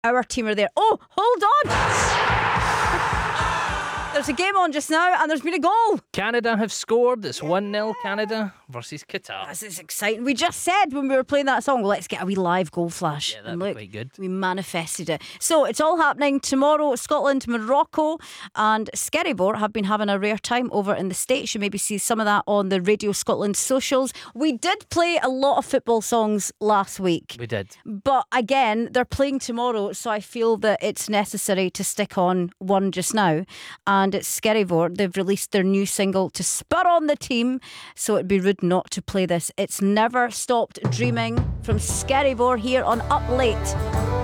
Our team are there. Oh, hold on. There's a game on just now and there's been a goal. Canada have scored. It's 1-0 Canada versus Qatar. This is exciting. We just said when we were playing that song, well, let's get a wee live goal flash. Yeah, that'd be quite good. We manifested it. So it's all happening tomorrow. Scotland, Morocco, and Skerryvore have been having a rare time over in the States. You maybe see some of that on the Radio Scotland socials. We did play a lot of football songs last week. We did. But again, they're playing tomorrow, so I feel that it's necessary to stick on one just now. And it's Skerryvore. They've released their new single to spur on the team, so it'd be rude not to play this. It's Never Stopped Dreaming from Skerryvore here on Up Late.